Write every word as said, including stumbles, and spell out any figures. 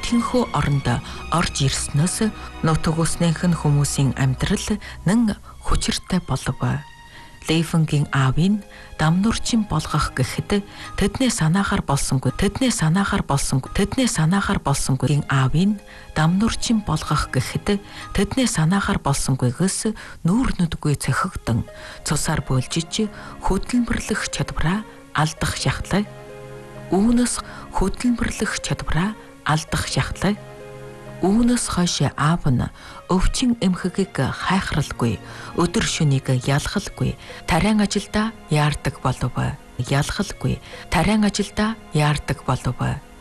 хөдөлгөнхөө оронд орж ирснөөс нутагуснынх нь хүмүүсийн амьдрал нэн хүчиртэй болов. Лейфенгийн аавын дамнуурчин болгох гэхэд тэдний санаахаар болсонгүй тэдний санаахаар болсонгүй тэдний санаахаар болсонгүй аавын дамнуурчин болгох гэхэд тэдний санаахаар болсонгүйгээс нүүр нүдгүй цохигдсон цусаар бөөлжиж хөдөлмөрлөх чадвараа алдах шахлаа. Үүнээс хөдөлмөрлөх чадвараа алдах шахлаа. Үүнээс хойш аав нь өвчин эмхэгийг хайхралгүй, өдөр шөнийг ялгалгүй, тариан ажилдаа яардаг болов. Ялгалгүй, тариан ажилдаа яардаг болов.